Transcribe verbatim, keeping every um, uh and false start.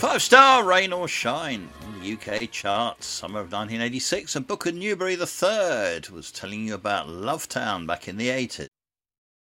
Five star Rain or Shine on the U K charts, summer of nineteen eighty-six, and Booker Newberry the third was telling you about Lovetown back in the eighties.